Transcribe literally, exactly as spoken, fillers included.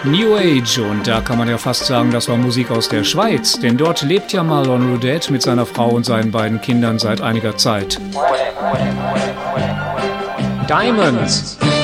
New Age, und da kann man ja fast sagen, das war Musik aus der Schweiz, denn dort lebt ja Marlon Rudet mit seiner Frau und seinen beiden Kindern seit einiger Zeit. Diamonds.